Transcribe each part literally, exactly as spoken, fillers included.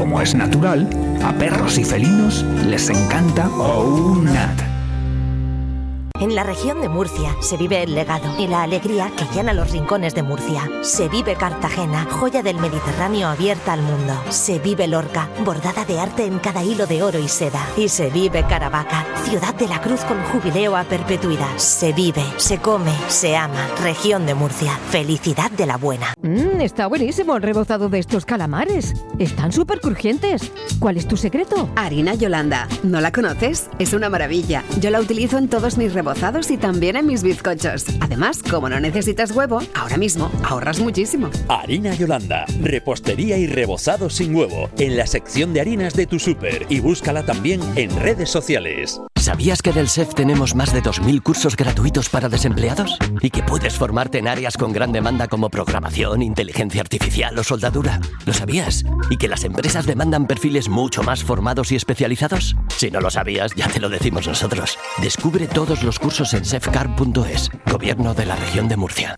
como es natural, a perros y felinos les encanta OUNAT. En la región de Murcia se vive el legado y la alegría que llena los rincones de Murcia. Se vive Cartagena, joya del Mediterráneo abierta al mundo. Se vive Lorca, bordada de arte en cada hilo de oro y seda. Y se vive Caravaca, ciudad de la cruz con jubileo a perpetuidad. Se vive, se come, se ama. Región de Murcia, felicidad de la buena. Mmm, está buenísimo el rebozado de estos calamares. Están súper crujientes. ¿Cuál es tu secreto? Harina Yolanda. ¿No la conoces? Es una maravilla. Yo la utilizo en todos mis rebozados y también en mis bizcochos. Además, como no necesitas huevo, ahora mismo ahorras muchísimo. Harina Yolanda, repostería y rebozado sin huevo, en la sección de harinas de tu súper, y búscala también en redes sociales. ¿Sabías que en el S E F tenemos más de dos mil cursos gratuitos para desempleados? Y que puedes formarte en áreas con gran demanda como programación, inteligencia artificial o soldadura. ¿Lo sabías? ¿Y que las empresas demandan perfiles mucho más formados y especializados? Si no lo sabías, ya te lo decimos nosotros. Descubre todos los cursos en sefcar punto es. Gobierno de la Región de Murcia.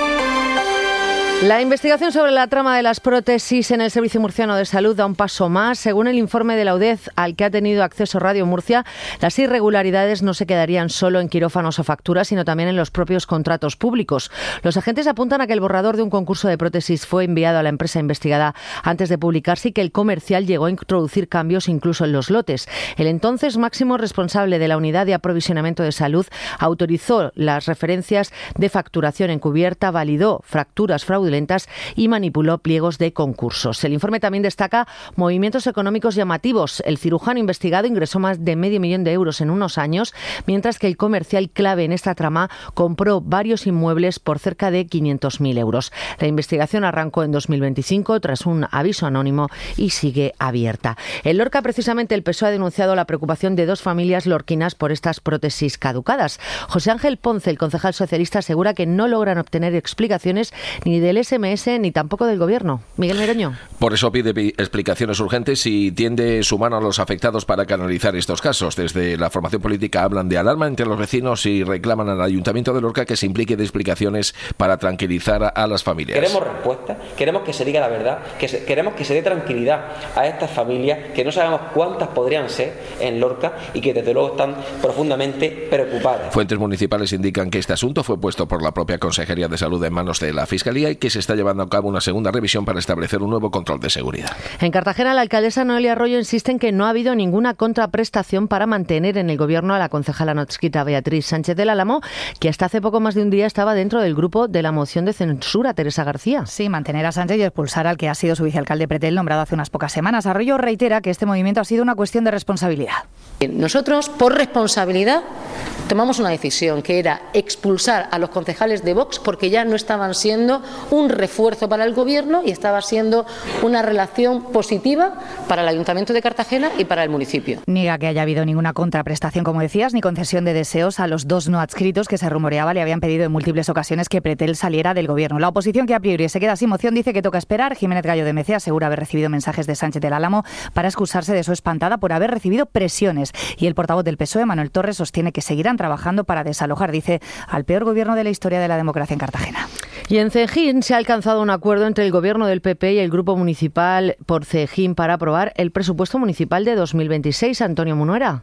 La investigación sobre la trama de las prótesis en el Servicio Murciano de Salud da un paso más. Según el informe de la U D E Z al que ha tenido acceso Radio Murcia, las irregularidades no se quedarían solo en quirófanos o facturas, sino también en los propios contratos públicos. Los agentes apuntan a que el borrador de un concurso de prótesis fue enviado a la empresa investigada antes de publicarse y que el comercial llegó a introducir cambios incluso en los lotes. El entonces máximo responsable de la Unidad de Aprovisionamiento de Salud autorizó las referencias de facturación encubierta, validó fracturas fraudulentas y manipuló pliegos de concursos. El informe también destaca movimientos económicos llamativos. El cirujano investigado ingresó más de medio millón de euros en unos años, mientras que el comercial clave en esta trama compró varios inmuebles por cerca de quinientos mil euros. La investigación arrancó en dos mil veinticinco tras un aviso anónimo y sigue abierta. En Lorca, precisamente, el P S O E ha denunciado la preocupación de dos familias lorquinas por estas prótesis caducadas. José Ángel Ponce, el concejal socialista, asegura que no logran obtener explicaciones ni del S M S ni tampoco del Gobierno. Miguel Meroño. Por eso pide explicaciones urgentes y tiende su mano a los afectados para canalizar estos casos. Desde la formación política hablan de alarma entre los vecinos y reclaman al Ayuntamiento de Lorca que se implique de explicaciones para tranquilizar a las familias. Queremos respuestas, queremos que se diga la verdad, que se, queremos que se dé tranquilidad a estas familias, que no sabemos cuántas podrían ser en Lorca y que desde luego están profundamente preocupadas. Fuentes municipales indican que este asunto fue puesto por la propia Consejería de Salud en manos de la Fiscalía y que se está llevando a cabo una segunda revisión para establecer un nuevo control de seguridad. En Cartagena, la alcaldesa Noelia Arroyo insiste en que no ha habido ninguna contraprestación para mantener en el Gobierno a la concejala no adscrita Beatriz Sánchez del Álamo, que hasta hace poco más de un día estaba dentro del grupo de la moción de censura. Teresa García. Sí, mantener a Sánchez y expulsar al que ha sido su vicealcalde Pretel, nombrado hace unas pocas semanas. Arroyo reitera que este movimiento ha sido una cuestión de responsabilidad. Nosotros, por responsabilidad, tomamos una decisión que era expulsar a los concejales de Vox porque ya no estaban siendo un refuerzo para el Gobierno y estaba siendo una relación positiva para el Ayuntamiento de Cartagena y para el municipio. Niega que haya habido ninguna contraprestación, como decías, ni concesión de deseos a los dos no adscritos que se rumoreaba le habían pedido en múltiples ocasiones que Pretel saliera del Gobierno. La oposición, que a priori se queda sin moción, dice que toca esperar. Jiménez Gallo de Mece asegura haber recibido mensajes de Sánchez del Álamo para excusarse de su espantada por haber recibido presiones. Y el portavoz del P S O E, Manuel Torres, sostiene que seguirán trabajando para desalojar, dice, al peor gobierno de la historia de la democracia en Cartagena. Y en Cejín se ha alcanzado un acuerdo entre el Gobierno del P P y el Grupo Municipal por Cejín para aprobar el presupuesto municipal de dos mil veintiséis. Antonio Munuera.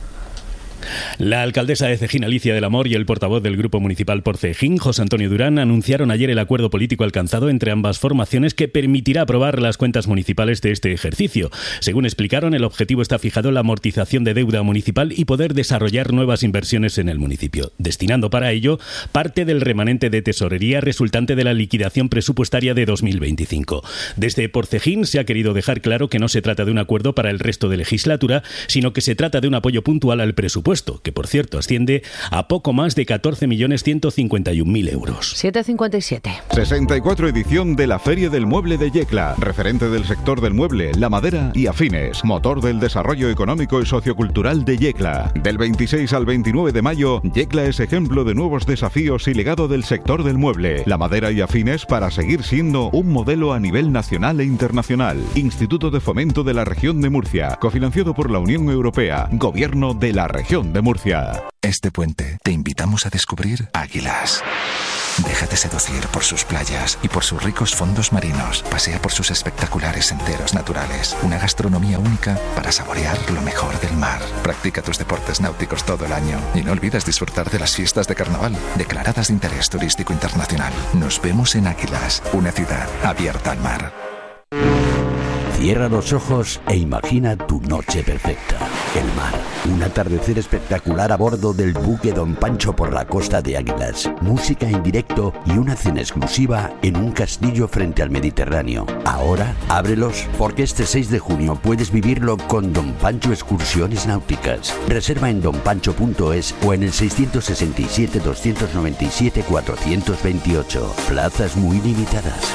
La alcaldesa de Cejín, Alicia del Amor, y el portavoz del Grupo Municipal por Cejín, José Antonio Durán, anunciaron ayer el acuerdo político alcanzado entre ambas formaciones que permitirá aprobar las cuentas municipales de este ejercicio. Según explicaron, el objetivo está fijado en la amortización de deuda municipal y poder desarrollar nuevas inversiones en el municipio, destinando para ello parte del remanente de tesorería resultante de la liquidación presupuestaria de dos mil veinticinco. Desde Por Cejín se ha querido dejar claro que no se trata de un acuerdo para el resto de legislatura, sino que se trata de un apoyo puntual al presupuesto, que por cierto asciende a poco más de catorce millones ciento cincuenta y un mil euros. siete cincuenta y siete. sesenta y cuatro edición de la Feria del Mueble de Yecla, referente del sector del mueble, la madera y afines, motor del desarrollo económico y sociocultural de Yecla. Del veintiséis al veintinueve de mayo, Yecla es ejemplo de nuevos desafíos y legado del sector del mueble, la madera y afines para seguir siendo un modelo a nivel nacional e internacional. Instituto de Fomento de la Región de Murcia, cofinanciado por la Unión Europea, Gobierno de la Región de Murcia. Este puente te invitamos a descubrir Águilas. Déjate seducir por sus playas y por sus ricos fondos marinos. Pasea por sus espectaculares senderos naturales. Una gastronomía única para saborear lo mejor del mar. Practica tus deportes náuticos todo el año. Y no olvides disfrutar de las fiestas de carnaval, declaradas de interés turístico internacional. Nos vemos en Águilas, una ciudad abierta al mar. Cierra los ojos e imagina tu noche perfecta. El mar, un atardecer espectacular a bordo del buque Don Pancho por la costa de Águilas, música en directo y una cena exclusiva en un castillo frente al Mediterráneo. Ahora, ábrelos porque este seis de junio puedes vivirlo con Don Pancho Excursiones Náuticas. Reserva en don pancho punto es o en el seiscientos sesenta y siete, doscientos noventa y siete, cuatrocientos veintiocho. Plazas muy limitadas.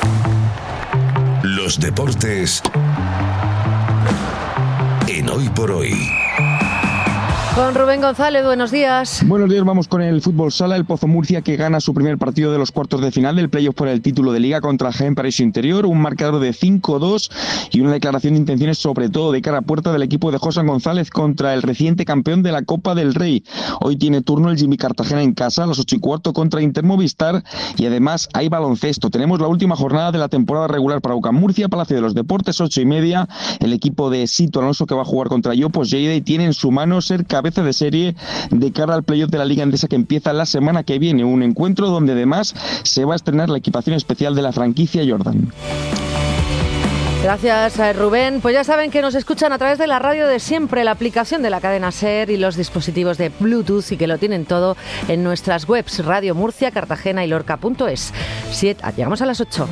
Los deportes en Hoy por Hoy. Con Rubén González, buenos días. Buenos días, vamos con el fútbol sala. El Pozo Murcia, que gana su primer partido de los cuartos de final del playoff por el título de Liga contra Jaén Paraíso Interior, un marcador de cinco dos y una declaración de intenciones sobre todo de cara a puerta del equipo de José González contra el reciente campeón de la Copa del Rey. Hoy tiene turno el Jimmy Cartagena en casa a las ocho y cuarto contra Intermovistar y además hay baloncesto. Tenemos la última jornada de la temporada regular para UCAM Murcia, Palacio de los Deportes, ocho y media. El equipo de Sito Alonso, que va a jugar contra Yopos Lleida y tiene en su mano ser cabeza de serie de cara al playoff de la Liga Endesa que empieza la semana que viene, un encuentro donde además se va a estrenar la equipación especial de la franquicia Jordan. Gracias, Rubén. Pues ya saben que nos escuchan a través de la radio de siempre, la aplicación de la cadena SER y los dispositivos de Bluetooth, y que lo tienen todo en nuestras webs Radio Murcia, Cartagena y Lorca punto es. Siete, llegamos a las ocho.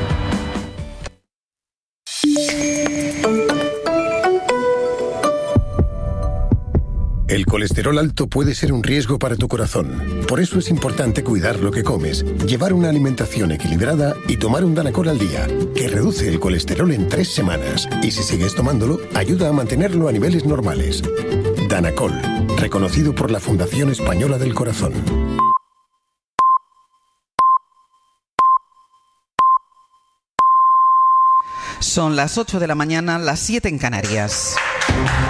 El colesterol alto puede ser un riesgo para tu corazón. Por eso es importante cuidar lo que comes, llevar una alimentación equilibrada y tomar un Danacol al día, que reduce el colesterol en tres semanas. Y si sigues tomándolo, ayuda a mantenerlo a niveles normales. Danacol, reconocido por la Fundación Española del Corazón. Son las ocho de la mañana, las siete en Canarias.